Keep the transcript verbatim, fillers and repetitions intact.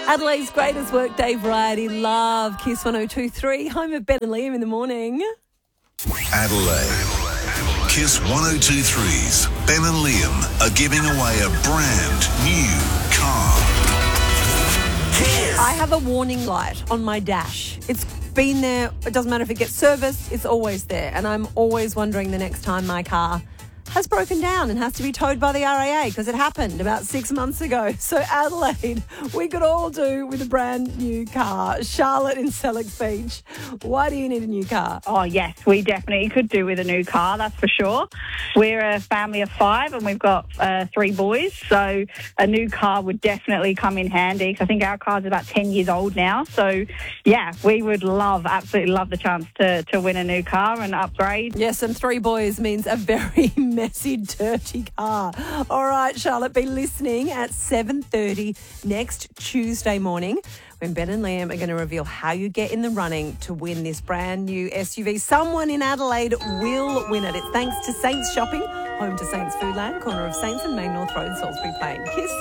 Adelaide's greatest workday variety, love. Kiss one oh two three, home of Ben and Liam in the morning. Adelaide. Kiss one oh two three's Ben and Liam are giving away a brand new car. I have a warning light on my dash. It's been there. It doesn't matter if it gets serviced. It's always there. And I'm always wondering the next time my car has broken down and has to be towed by the R A A, because it happened about six months ago. So Adelaide, we could all do with a brand new car. Charlotte in Sellex Beach, why do you need a new car? Oh, yes, we definitely could do with a new car, that's for sure. We're a family of five and we've got uh, three boys, so a new car would definitely come in handy. I think our car's about ten years old now. So, yeah, we would love, absolutely love the chance to, to win a new car and upgrade. Yes, and three boys means a very messy, dirty car. All right, Charlotte, be listening at seven thirty next Tuesday morning when Ben and Liam are going to reveal how you get in the running to win this brand new S U V. Someone in Adelaide will win it. It's thanks to Saints Shopping, home to Saints Foodland, corner of Saints and Main North Road, Salisbury Plain. Kiss.